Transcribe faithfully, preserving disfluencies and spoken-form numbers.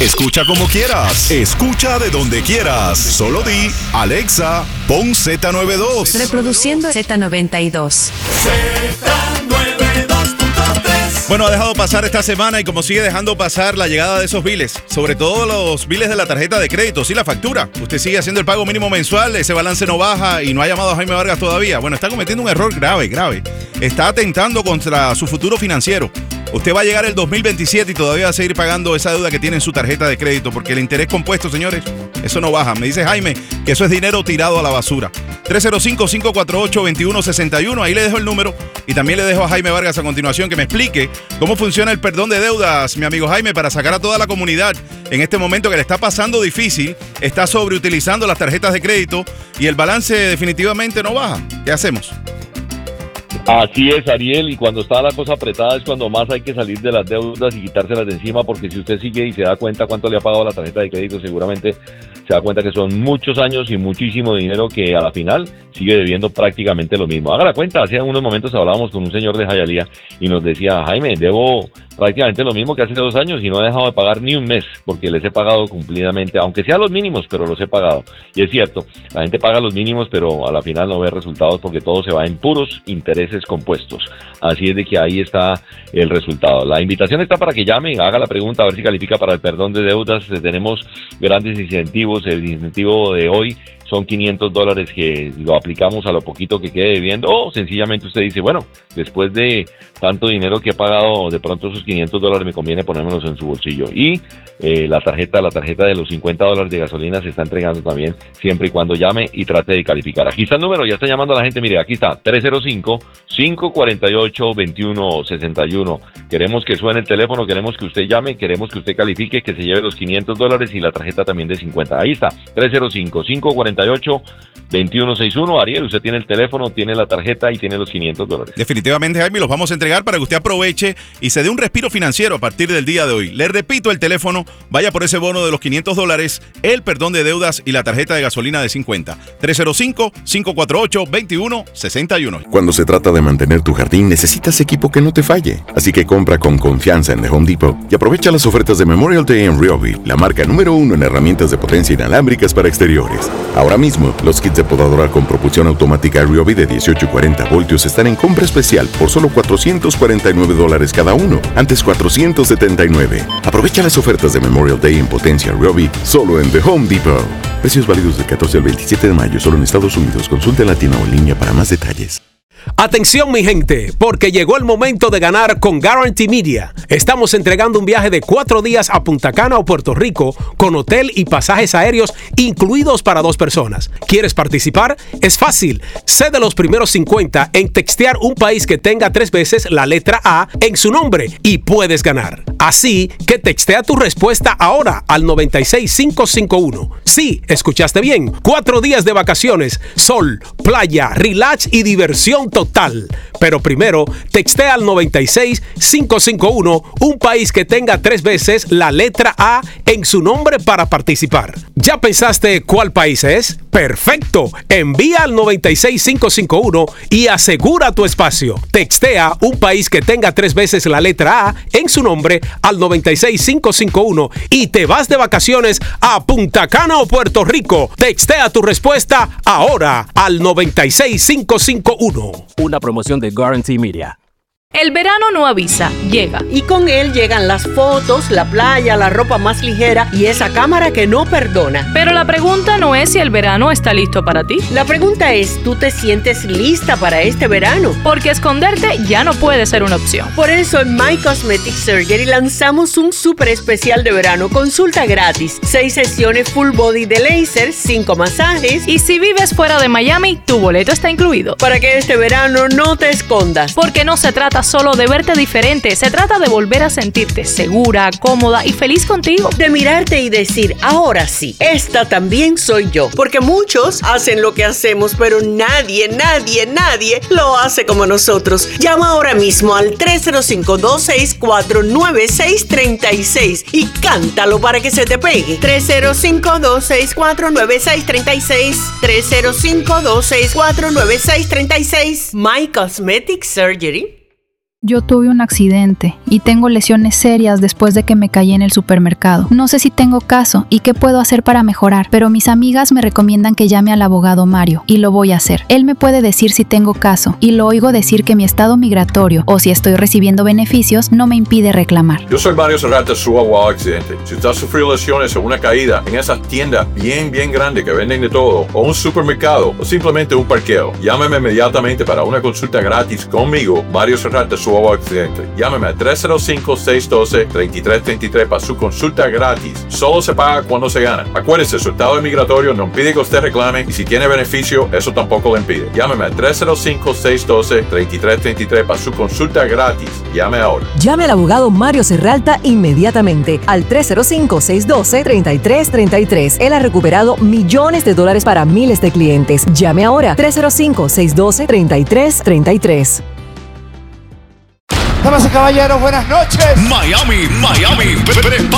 Escucha como quieras. Escucha de donde quieras. Solo di, Alexa, pon Z noventa y dos. Reproduciendo Z noventa y dos. Z noventa y dos punto tres. Bueno, ha dejado pasar esta semana y como sigue dejando pasar la llegada de esos biles, sobre todo los biles de la tarjeta de crédito, sí, la factura. Usted sigue haciendo el pago mínimo mensual, ese balance no baja y no ha llamado a Jaime Vargas todavía. Bueno, está cometiendo un error grave, grave. Está atentando contra su futuro financiero. Usted va a llegar el dos mil veintisiete y todavía va a seguir pagando esa deuda que tiene en su tarjeta de crédito, porque el interés compuesto, señores, eso no baja. Me dice Jaime que eso es dinero tirado a la basura. tres cero cinco, cinco cuatro ocho, dos uno seis uno, ahí le dejo el número y también le dejo a Jaime Vargas a continuación que me explique cómo funciona el perdón de deudas, mi amigo Jaime, para sacar a toda la comunidad en este momento que le está pasando difícil, está sobreutilizando las tarjetas de crédito y el balance definitivamente no baja. ¿Qué hacemos? Así es, Ariel, y cuando está la cosa apretada es cuando más hay que salir de las deudas y quitárselas de encima, porque si usted sigue y se da cuenta cuánto le ha pagado la tarjeta de crédito, seguramente se da cuenta que son muchos años y muchísimo dinero que a la final sigue debiendo prácticamente lo mismo. Haga la cuenta, hace unos momentos hablábamos con un señor de Hialeah y nos decía, Jaime, debo prácticamente lo mismo que hace dos años y no he dejado de pagar ni un mes, porque les he pagado cumplidamente, aunque sea los mínimos, pero los he pagado. Y es cierto, la gente paga los mínimos, pero a la final no ve resultados porque todo se va en puros intereses compuestos. Así es de que ahí está el resultado. La invitación está para que llame, haga la pregunta a ver si califica para el perdón de deudas. Tenemos grandes incentivos. El incentivo de hoy son quinientos dólares que lo aplicamos a lo poquito que quede debiendo, o sencillamente usted dice, bueno, después de tanto dinero que he pagado, de pronto esos quinientos dólares me conviene ponérmelos en su bolsillo. Y eh, la tarjeta la tarjeta de los cincuenta dólares de gasolina se está entregando también, siempre y cuando llame y trate de calificar. Aquí está el número, ya está llamando a la gente, mire, aquí está, tres cero cinco, cinco cuatro ocho, dos uno seis uno. Queremos que suene el teléfono, queremos que usted llame, queremos que usted califique, que se lleve los quinientos dólares y la tarjeta también de cincuenta. Ahí está, tres cero cinco, cinco cuatro ocho, dos uno seis uno. Ariel, usted tiene el teléfono, tiene la tarjeta y tiene los quinientos dólares. Definitivamente, Jaime, los vamos a entregar para que usted aproveche y se dé un respiro financiero a partir del día de hoy. Le repito el teléfono, vaya por ese bono de los quinientos dólares, el perdón de deudas y la tarjeta de gasolina de cincuenta. tres cero cinco, cinco cuatro ocho, dos uno seis uno. Cuando se trata de mantener tu jardín, necesitas equipo que no te falle. Así que compra con confianza en The Home Depot y aprovecha las ofertas de Memorial Day en Ryobi, la marca número uno en herramientas de potencia inalámbricas para exteriores. Ahora mismo, los kits de podadora con propulsión automática Ryobi de dieciocho y cuarenta voltios están en compra especial por solo cuatrocientos cuarenta y nueve dólares cada uno, antes cuatrocientos setenta y nueve. Aprovecha las ofertas de Memorial Day en potencia Ryobi solo en The Home Depot. Precios válidos del catorce al veintisiete de mayo solo en Estados Unidos. Consulte en Latino o en línea para más detalles. Atención mi gente, porque llegó el momento de ganar con Guarantee Media. Estamos entregando un viaje de cuatro días a Punta Cana o Puerto Rico con hotel y pasajes aéreos incluidos para dos personas. ¿Quieres participar? Es fácil. Sé de los primeros cincuenta en textear un país que tenga tres veces la letra A en su nombre y puedes ganar. Así que textea tu respuesta ahora al nueve seis cinco cinco uno. Sí, escuchaste bien. Cuatro días de vacaciones, sol, playa, relax y diversión total. Pero primero, textea al nueve seis cinco cinco uno un país que tenga tres veces la letra A en su nombre para participar. ¿Ya pensaste cuál país es? ¡Perfecto! Envía al nueve seis cinco cinco uno y asegura tu espacio. Textea un país que tenga tres veces la letra A en su nombre al nueve seis cinco cinco uno y te vas de vacaciones a Punta Cana o Puerto Rico. Textea tu respuesta ahora al nueve seis cinco cinco uno. Una promoción de Guarantee Media. El verano no avisa, llega. Y con él llegan las fotos, la playa, la ropa más ligera y esa cámara que no perdona. Pero la pregunta no es si el verano está listo para ti. La pregunta es, ¿tú te sientes lista para este verano? Porque esconderte ya no puede ser una opción. Por eso en My Cosmetic Surgery lanzamos un súper especial de verano. Consulta gratis, seis sesiones full body de láser, cinco masajes. Y si vives fuera de Miami, tu boleto está incluido. Para que este verano no te escondas. Porque no se trata solo de verte diferente, se trata de volver a sentirte segura, cómoda y feliz contigo. De mirarte y decir, ahora sí, esta también soy yo. Porque muchos hacen lo que hacemos, pero nadie, nadie, nadie lo hace como nosotros. Llama ahora mismo al tres cero cinco, dos seis cuatro, nueve seis tres seis y cántalo para que se te pegue. tres cero cinco, dos seis cuatro, nueve seis tres seis tres cero cinco, dos seis cuatro, nueve seis tres seis. My Cosmetic Surgery. Yo tuve un accidente y tengo lesiones serias después de que me caí en el supermercado. No sé si tengo caso y qué puedo hacer para mejorar, pero mis amigas me recomiendan que llame al abogado Mario y lo voy a hacer. Él me puede decir si tengo caso y lo oigo decir que mi estado migratorio o si estoy recibiendo beneficios no me impide reclamar. Yo soy Mario Serrata, su abogado accidente. Si usted ha sufrido lesiones o una caída en esas tiendas bien, bien grandes que venden de todo, o un supermercado, o simplemente un parqueo, llámeme inmediatamente para una consulta gratis conmigo, Mario Serrata, su abogado accidente. Llámeme a tres cero cinco, seis uno dos, tres tres tres tres para su consulta gratis. Solo se paga cuando se gana. Acuérdese, su estado migratorio no impide que usted reclame y si tiene beneficio, eso tampoco le impide. Llámeme a tres cero cinco, seis uno dos, tres tres tres tres para su consulta gratis. Llame ahora. Llame al abogado Mario Serralta inmediatamente al tres cero cinco, seis uno dos, tres tres tres tres. Él ha recuperado millones de dólares para miles de clientes. Llame ahora tres cero cinco, seis uno dos, tres tres tres tres. Damas y caballeros, buenas noches. Miami, Miami,